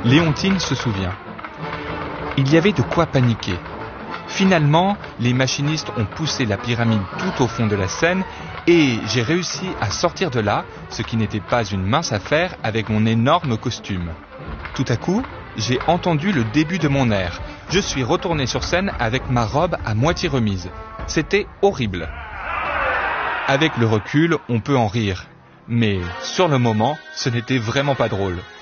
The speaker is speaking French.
Léontine se souvient. Il y avait de quoi paniquer. Finalement, les machinistes ont poussé la pyramide tout au fond de la Seine et j'ai réussi à sortir de là, ce qui n'était pas une mince affaire avec mon énorme costume. Tout à coup, j'ai entendu le début de mon air. Je suis retourné sur scène avec ma robe à moitié remise. C'était horrible. Avec le recul, on peut en rire. Mais sur le moment, ce n'était vraiment pas drôle.